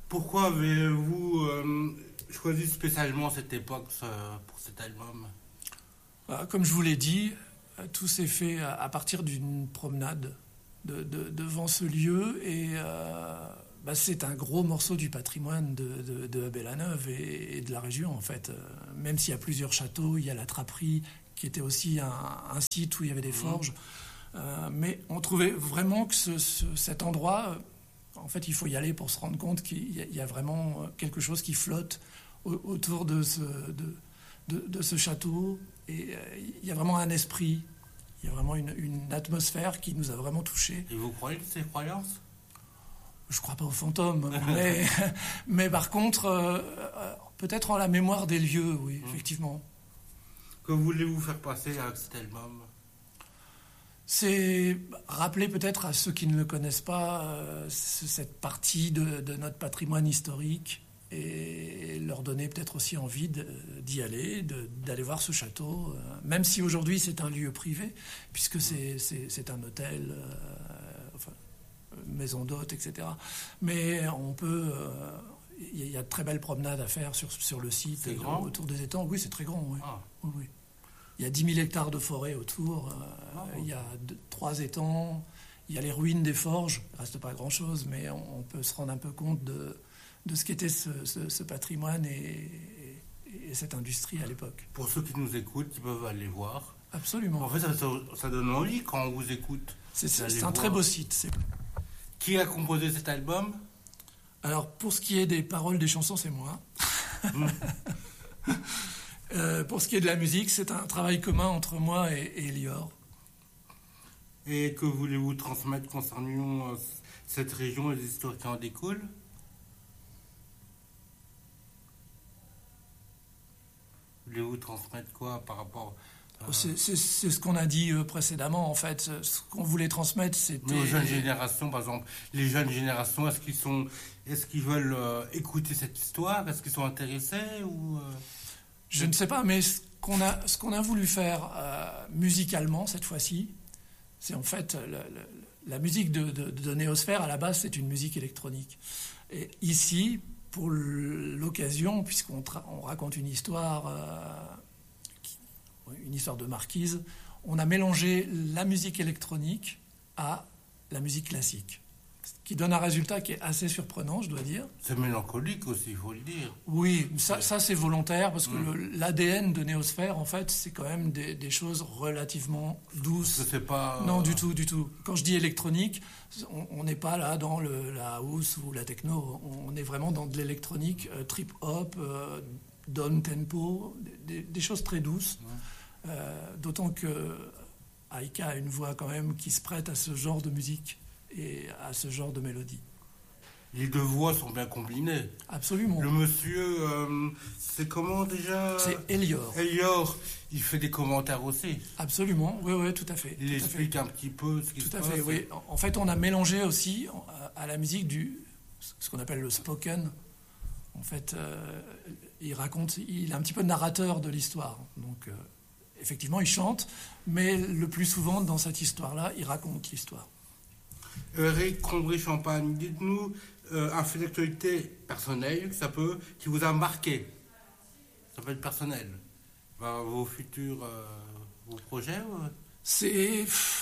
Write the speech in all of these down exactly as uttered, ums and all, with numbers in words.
Pourquoi avez-vous euh, choisi spécialement cette époque euh, pour cet album? Comme je vous l'ai dit, tout s'est fait à partir d'une promenade de, de, devant ce lieu et euh, bah, c'est un gros morceau du patrimoine de, de, de Bellaineuve et, et de la région en fait. Même s'il y a plusieurs châteaux, il y a la Traperie qui était aussi un, un site où il y avait des forges. Euh, mais on trouvait vraiment que ce, ce, cet endroit, en fait, il faut y aller pour se rendre compte qu'il y a, il y a vraiment quelque chose qui flotte au, autour de ce, de, de, de ce château. Et euh, il y a vraiment un esprit, il y a vraiment une, une atmosphère qui nous a vraiment touchés. Et vous croyez que c'est croyances? Je crois pas aux fantômes, mais, mais par contre, euh, peut-être en la mémoire des lieux, oui, mmh. effectivement. Que voulez-vous faire passer avec cet album? C'est rappeler peut-être à ceux qui ne le connaissent pas euh, cette partie de, de notre patrimoine historique et leur donner peut-être aussi envie de, d'y aller, de, d'aller voir ce château, euh, même si aujourd'hui c'est un lieu privé, puisque c'est, c'est, c'est un hôtel, euh, enfin, maison d'hôte, et cetera. Mais on peut... Il euh, y, y a de très belles promenades à faire sur, sur le site. C'est grand? Autour des étangs. Oui, c'est très grand, oui. Ah. Oui, oui. Il y a dix mille hectares de forêt autour, euh, ah, il y a deux, trois étangs, il y a les ruines des forges, il ne reste pas grand-chose, mais on, on peut se rendre un peu compte de, de ce qu'était ce, ce, ce patrimoine et, et, et cette industrie à l'époque. Pour ceux qui nous écoutent, ils peuvent aller voir. Absolument. En fait, ça, ça donne envie quand on vous écoute. C'est, c'est, c'est un très beau site. C'est... Qui a composé cet album? Alors, pour ce qui est des paroles des chansons, c'est moi. Mmh. Euh, pour ce qui est de la musique, c'est un travail commun entre moi et, et Elior. Et que voulez-vous transmettre concernant euh, cette région et les histoires qui en découlent? Voulez-vous transmettre quoi par rapport à... c'est, c'est, c'est ce qu'on a dit euh, précédemment, en fait. Ce qu'on voulait transmettre, c'était... Mais aux jeunes générations, par exemple, les jeunes générations, est-ce qu'ils sont, est-ce qu'ils veulent euh, écouter cette histoire? Est-ce qu'ils sont intéressés ou... Euh... Je ne sais pas, mais ce qu'on a, ce qu'on a voulu faire euh, musicalement cette fois-ci, c'est en fait le, le, la musique de, de, de Néosphère, à la base, c'est une musique électronique. Et ici, pour l'occasion, puisqu'on tra- on raconte une histoire, euh, qui, une histoire de marquise, on a mélangé la musique électronique à la musique classique, qui donne un résultat qui est assez surprenant, je dois dire. C'est mélancolique aussi, il faut le dire. Oui, ça, ça c'est volontaire, parce que mmh. le, l'A D N de Néosphère, en fait, c'est quand même des, des choses relativement douces. Je sais pas... Non, du tout, du tout. Quand je dis électronique, on n'est pas là dans le, la house ou la techno, on est vraiment dans de l'électronique, euh, trip-hop, euh, down tempo, des, des choses très douces. Mmh. Euh, d'autant que Aïka a une voix quand même qui se prête à ce genre de musique et à ce genre de mélodie. Les deux voix sont bien combinées. Absolument. Le monsieur, euh, c'est comment déjà? C'est Elior. Elior, il fait des commentaires aussi. Absolument, oui, oui, tout à fait. Il explique un petit peu ce qui tout se à passe. Fait, oui. En fait, on a mélangé aussi à la musique du, ce qu'on appelle le spoken. En fait, euh, il raconte, il est un petit peu narrateur de l'histoire. Donc, euh, effectivement, il chante, mais le plus souvent, dans cette histoire-là, il raconte l'histoire. Eric Combré-Champagne, dites-nous euh, un fait d'actualité personnelle, ça peut, qui vous a marqué. Ça peut être personnel. Ben, vos futurs euh, vos projets ou... C'est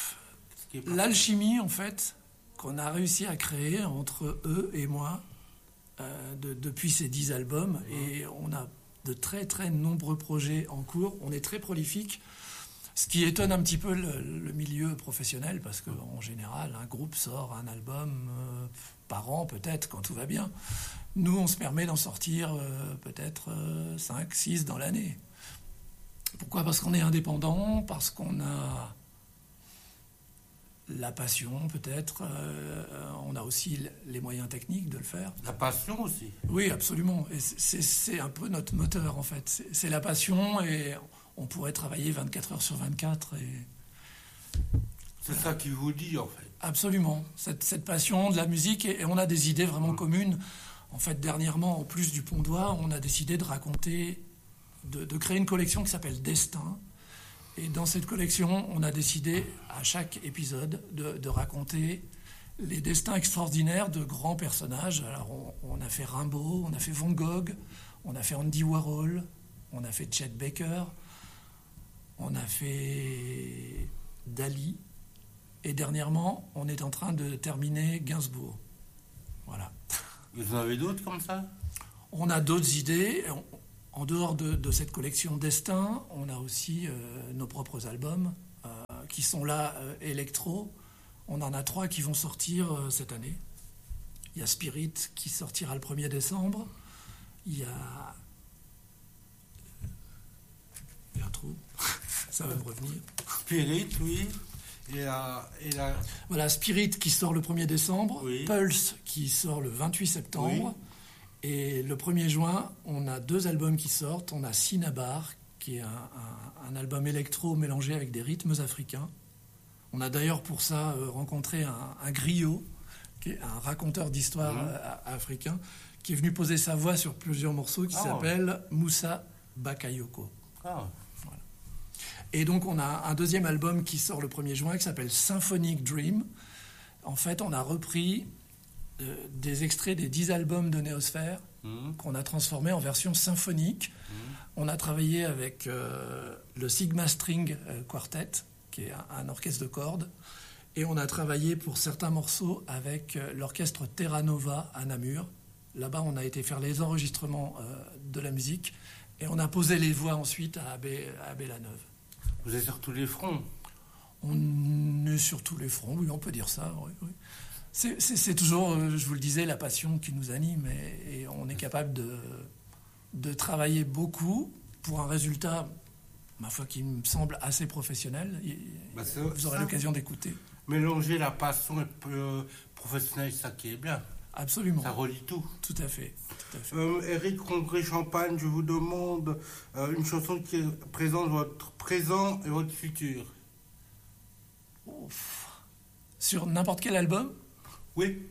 l'alchimie, en fait, qu'on a réussi à créer entre eux et moi euh, de, depuis ces dix albums. Mmh. Et on a de très, très nombreux projets en cours. On est très prolifique. Ce qui étonne un petit peu le, le milieu professionnel, parce qu'en général, un groupe sort un album euh, par an, peut-être, quand tout va bien. Nous, on se permet d'en sortir euh, peut-être euh, cinq, six dans l'année. Pourquoi? Parce qu'on est indépendant, parce qu'on a la passion, peut-être. Euh, on a aussi les moyens techniques de le faire. La passion aussi? Oui, absolument. Et c'est, c'est un peu notre moteur, en fait. C'est, c'est la passion et... on pourrait travailler vingt-quatre heures sur vingt-quatre. Et... C'est voilà. Ça qui vous dit, en fait. Absolument. Cette, cette passion de la musique, et, et on a des idées vraiment mmh. communes. En fait, dernièrement, en plus du Pont d'Oie, on a décidé de raconter, de, de créer une collection qui s'appelle Destin. Et dans cette collection, on a décidé, à chaque épisode, de, de raconter les destins extraordinaires de grands personnages. Alors, on, on a fait Rimbaud, on a fait Van Gogh, on a fait Andy Warhol, on a fait Chet Baker, on a fait Dali, et dernièrement, on est en train de terminer Gainsbourg. Voilà. Vous en avez d'autres comme ça? On a d'autres idées. En dehors de, de cette collection Destin, on a aussi euh, nos propres albums euh, qui sont là, euh, électro. On en a trois qui vont sortir euh, cette année. Il y a Spirit qui sortira le premier décembre. Il y a... Il y a un trou. Ça va me revenir. Spirit, oui. Et la, et la... Voilà, Spirit qui sort le premier décembre. Oui. Pulse qui sort le vingt-huit septembre. Oui. Et le premier juin, on a deux albums qui sortent. On a Cinnabar, qui est un, un, un album électro mélangé avec des rythmes africains. On a d'ailleurs pour ça euh, rencontré un, un griot, qui est un raconteur d'histoire mmh. euh, africain, qui est venu poser sa voix sur plusieurs morceaux, qui oh. s'appelle Moussa Bakayoko. Oh. Voilà. Et donc on a un deuxième album qui sort le premier juin, qui s'appelle Symphonic Dream. En fait, on a repris euh, des extraits des dix albums de Néosphère mmh. qu'on a transformés en version symphonique. Mmh. On a travaillé avec euh, le Sigma String Quartet, qui est un, un orchestre de cordes, et on a travaillé pour certains morceaux avec euh, l'orchestre Terra Nova à Namur. Là-bas, on a été faire les enregistrements euh, de la musique, et on a posé les voix ensuite à Abbé, à Abbé-la-Neuve. Vous êtes sur tous les fronts? On est sur tous les fronts, oui, on peut dire ça, oui, oui. C'est, c'est, c'est toujours, euh, je vous le disais, la passion qui nous anime, et, et on est capable de, de travailler beaucoup pour un résultat, ma foi, qui me semble assez professionnel. Bah vous aurez ça. L'occasion d'écouter. Mélanger la passion et le professionnel, ça qui est bien. Absolument. Ça relie tout. Tout à fait. Tout à fait. Euh, Éric Rongré-Champagne, je vous demande euh, une chanson qui présente votre présent et votre futur. Ouf. Sur n'importe quel album? Oui.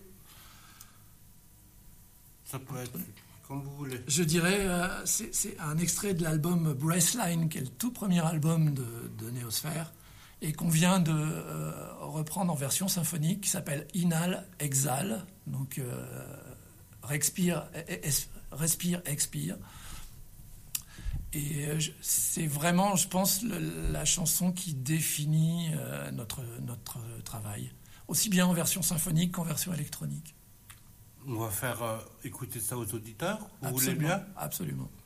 Ça peut être comme vous voulez. Je dirais, euh, c'est, c'est un extrait de l'album Braceline, qui est le tout premier album de, de Néosphère, et qu'on vient de euh, reprendre en version symphonique, qui s'appelle Inhale, Exhale, donc euh, respire, es, respire, expire. Et euh, c'est vraiment, je pense, le, la chanson qui définit euh, notre, notre travail, aussi bien en version symphonique qu'en version électronique. On va faire euh, écouter ça aux auditeurs, vous absolument, voulez bien? Absolument.